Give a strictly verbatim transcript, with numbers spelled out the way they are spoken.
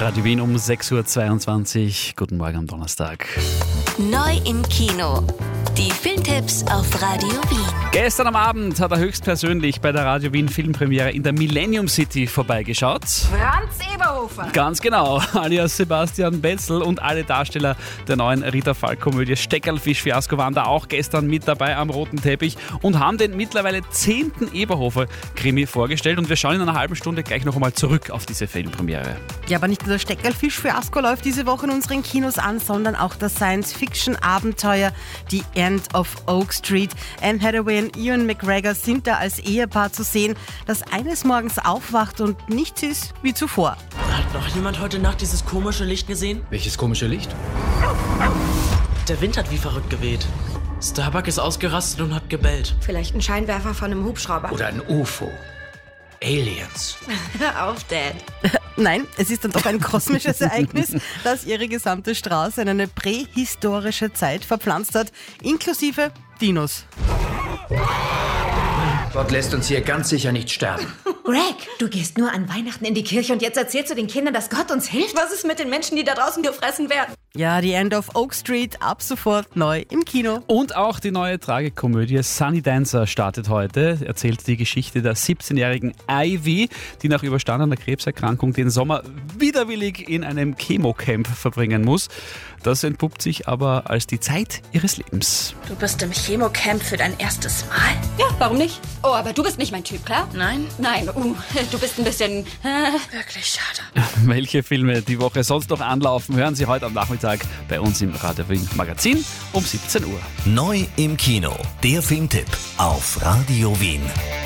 Radio Wien um sechs Uhr zweiundzwanzig. Guten Morgen am Donnerstag. Neu im Kino. Die Filmtipps auf Radio Wien. Gestern am Abend hat er höchstpersönlich bei der Radio Wien Filmpremiere in der Millennium City vorbeigeschaut. Franz Eberhofer. Ganz genau, alias Sebastian Betzel und alle Darsteller der neuen Rita Falk-Komödie Steckerlfisch-Fiasko waren da auch gestern mit dabei am roten Teppich und haben den mittlerweile zehnten Eberhofer-Krimi vorgestellt. Und wir schauen in einer halben Stunde gleich noch einmal zurück auf diese Filmpremiere. Ja, aber nicht nur das Steckerlfisch-Fiasko läuft diese Woche in unseren Kinos an, sondern auch das Science-Fiction-Abenteuer The End of Oak Street. Anne Hathaway und Ewan McGregor sind da als Ehepaar zu sehen, das eines Morgens aufwacht und nichts ist wie zuvor. Hat noch jemand heute Nacht dieses komische Licht gesehen? Welches komische Licht? Der Wind hat wie verrückt geweht. Starbuck ist ausgerastet und hat gebellt. Vielleicht ein Scheinwerfer von einem Hubschrauber. Oder ein U F O. Aliens. Hör auf, Dad. Nein, es ist dann doch ein kosmisches Ereignis, das ihre gesamte Straße in eine prähistorische Zeit verpflanzt hat, inklusive Dinos. Gott lässt uns hier ganz sicher nicht sterben. Greg, du gehst nur an Weihnachten in die Kirche und jetzt erzählst du den Kindern, dass Gott uns hilft? Was ist mit den Menschen, die da draußen gefressen werden? Ja, The End of Oak Street ab sofort neu im Kino. Und auch die neue Tragikomödie Sunny Dancer startet heute. Erzählt die Geschichte der siebzehnjährigen Ivy, die nach überstandener Krebserkrankung den Sommer widerwillig in einem Chemocamp verbringen muss. Das entpuppt sich aber als die Zeit ihres Lebens. Du bist im Chemocamp für dein erstes Mal? Ja, warum nicht? Oh, aber du bist nicht mein Typ, klar? Nein? Nein, uh, du bist ein bisschen... Äh. Wirklich schade. Welche Filme die Woche sonst noch anlaufen, hören Sie heute am Nachmittag bei uns im Radio Wien Magazin um siebzehn Uhr. Neu im Kino. Der Filmtipp auf Radio Wien.